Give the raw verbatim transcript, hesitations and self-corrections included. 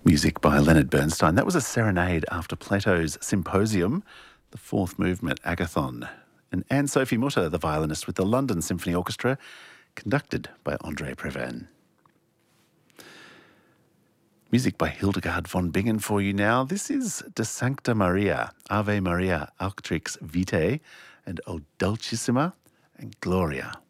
Music by Leonard Bernstein. That was a serenade after Plato's Symposium, the fourth movement, Agathon. And Anne-Sophie Mutter, the violinist with the London Symphony Orchestra, conducted by Andre Previn. Music by Hildegard von Bingen for you now. This is De Sancta Maria, Ave Maria, Auctrix Vitae, and O Dulcissima and Gloria.